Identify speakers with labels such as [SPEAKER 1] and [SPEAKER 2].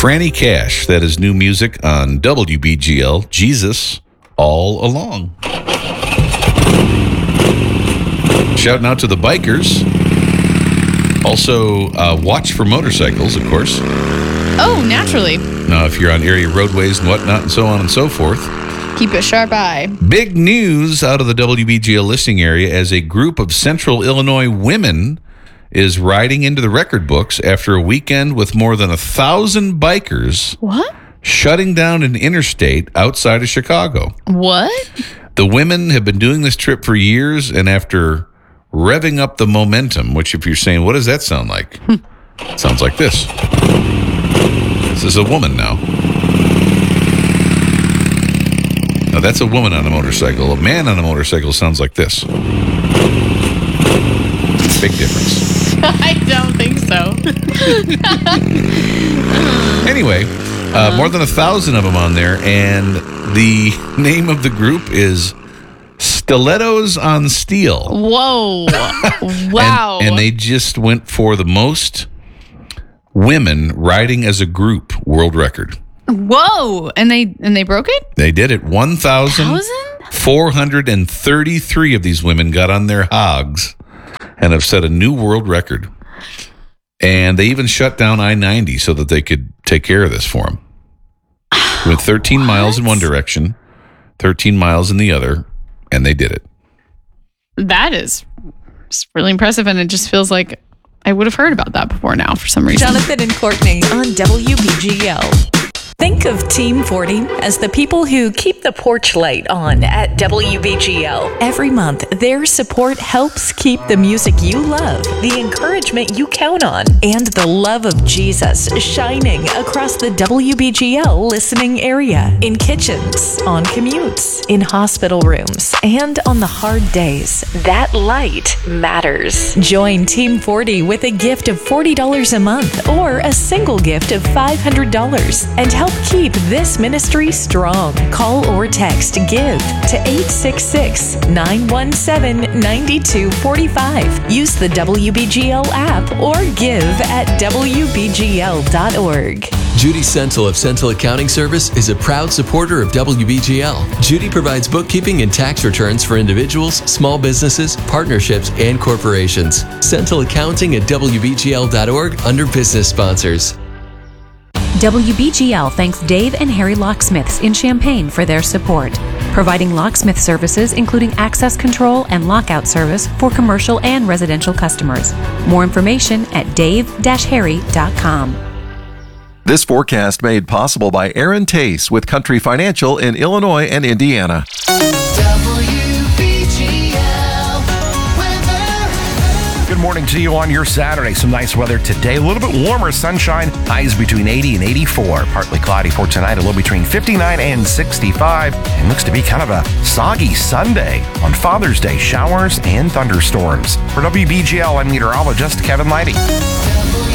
[SPEAKER 1] Franny Cash, that is new music on WBGL, Jesus All Along. Shouting out to the bikers. Also, watch for motorcycles, of course.
[SPEAKER 2] Oh, naturally.
[SPEAKER 1] Now, if you're on area roadways and whatnot and so on and so forth.
[SPEAKER 2] Keep a sharp eye.
[SPEAKER 1] Big news out of the WBGL listening area as a group of Central Illinois women is riding into the record books after a weekend with more than 1,000 bikers.
[SPEAKER 2] What?
[SPEAKER 1] Shutting down an interstate outside of Chicago.
[SPEAKER 2] What?
[SPEAKER 1] The women have been doing this trip for years, and after revving up the momentum, which if you're saying, what does that sound like? It sounds like this. This is a woman now. Now that's a woman on a motorcycle. A man on a motorcycle sounds like this. Big difference.
[SPEAKER 2] I don't think so.
[SPEAKER 1] Anyway, more than 1,000 of them on there, and the name of the group is Stilettos on Steel.
[SPEAKER 2] Whoa. Wow.
[SPEAKER 1] And they just went for the most women riding as a group world record.
[SPEAKER 2] Whoa. And they broke it?
[SPEAKER 1] They did it. 1,433 of these women got on their hogs and have set a new world record. And they even shut down I-90 so that they could take care of this for them. With 13 miles in one direction, 13 miles in the other, and they did it.
[SPEAKER 2] That is really impressive, and it just feels like I would have heard about that before now for some reason.
[SPEAKER 3] Jonathan and Courtney on WBGL. Think of Team 40 as the people who keep the porch light on at WBGL. Every month, their support helps keep the music you love, the encouragement you count on, and the love of Jesus shining across the WBGL listening area, in kitchens, on commutes, in hospital rooms, and on the hard days. That light matters. Join Team 40 with a gift of $40 a month or a single gift of $500 and help keep this ministry strong. Call or text GIVE to 866-917-9245. Use the WBGL app or give at WBGL.org.
[SPEAKER 4] Judy Sentel of Sentel Accounting Service is a proud supporter of WBGL. Judy provides bookkeeping and tax returns for individuals, small businesses, partnerships, and corporations. Sentel Accounting at WBGL.org under business sponsors.
[SPEAKER 5] WBGL thanks Dave and Harry Locksmiths in Champaign for their support, providing locksmith services including access control and lockout service for commercial and residential customers. More information at dave-harry.com.
[SPEAKER 6] This forecast made possible by Aaron Tace with Country Financial in Illinois and Indiana.
[SPEAKER 7] Good morning to you on your Saturday. Some nice weather today. A little bit warmer, sunshine. Highs between 80 and 84. Partly cloudy for tonight. A low between 59 and 65. And looks to be kind of a soggy Sunday. On Father's Day, showers and thunderstorms. For WBGL, I'm meteorologist Kevin Leidy.